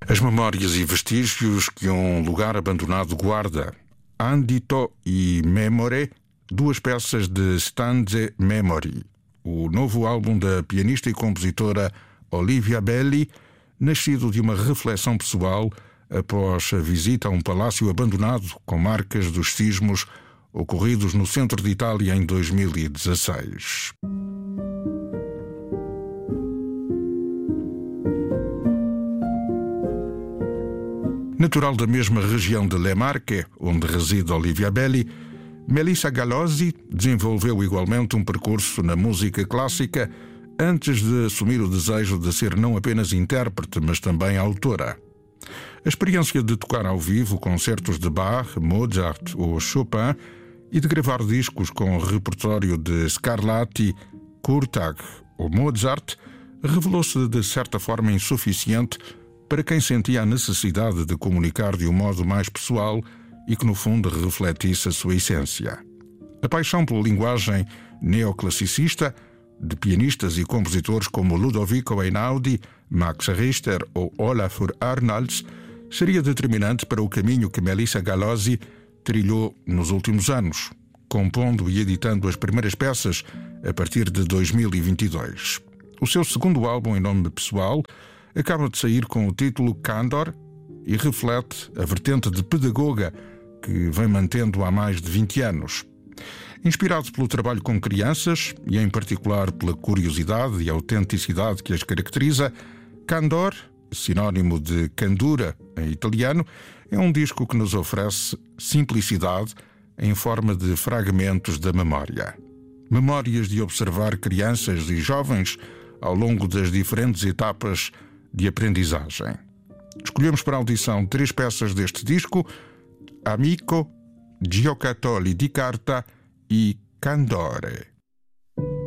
As memórias e vestígios que um lugar abandonado guarda. Andito e Memore, duas peças de Stanze Memory, o novo álbum da pianista e compositora Olivia Belli, nascido de uma reflexão pessoal após a visita a um palácio abandonado com marcas dos sismos ocorridos no centro de Itália em 2016. Natural da mesma região de Le Marche, onde reside Olivia Belli, Melissa Gallozzi desenvolveu igualmente um percurso na música clássica antes de assumir o desejo de ser não apenas intérprete, mas também autora. A experiência de tocar ao vivo concertos de Bach, Mozart ou Chopin e de gravar discos com repertório de Scarlatti, Kurtag ou Mozart revelou-se de certa forma insuficiente para quem sentia a necessidade de comunicar de um modo mais pessoal e que, no fundo, refletisse a sua essência. A paixão pela linguagem neoclassicista de pianistas e compositores como Ludovico Einaudi, Max Richter ou Olafur Arnalds seria determinante para o caminho que Melissa Gallozzi trilhou nos últimos anos, compondo e editando as primeiras peças a partir de 2022. O seu segundo álbum em nome pessoal acaba de sair com o título Candor e reflete a vertente de pedagoga que vem mantendo há mais de 20 anos. Inspirado pelo trabalho com crianças e, em particular, pela curiosidade e autenticidade que as caracteriza, Candor, sinónimo de candura em italiano, é um disco que nos oferece simplicidade em forma de fragmentos da memória. Memórias de observar crianças e jovens ao longo das diferentes etapas de aprendizagem. Escolhemos para a audição 3 peças deste disco: Amico, Giocatori di Carta e Candore.